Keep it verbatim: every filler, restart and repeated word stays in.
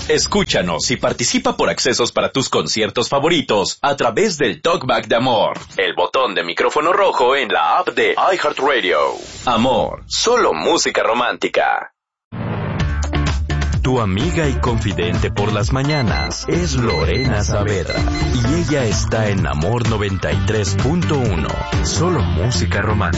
Escúchanos y participa por accesos para tus conciertos favoritos a través del Talkback de Amor, el botón de micrófono rojo en la app de iHeartRadio. Amor, solo música romántica. Tu amiga y confidente por las mañanas es Lorena Saavedra y ella está en Amor noventa y tres punto uno, solo música romántica.